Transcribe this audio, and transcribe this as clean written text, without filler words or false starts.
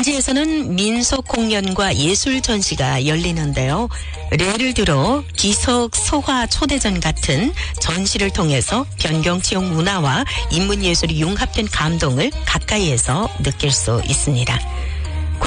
광주에서는 민속 공연과 예술 전시가 열리는데요. 예를 들어 기석 소화 초대전 같은 전시를 통해서 변경 지역 문화와 인문 예술이 융합된 감동을 가까이에서 느낄 수 있습니다.